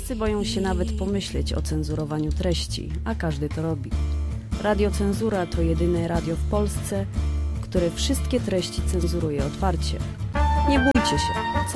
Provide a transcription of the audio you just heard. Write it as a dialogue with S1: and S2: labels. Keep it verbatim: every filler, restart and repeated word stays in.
S1: Wszyscy boją się nawet pomyśleć o cenzurowaniu treści, a każdy to robi. Radio Cenzura to jedyne radio w Polsce, które wszystkie treści cenzuruje otwarcie. Nie bójcie się,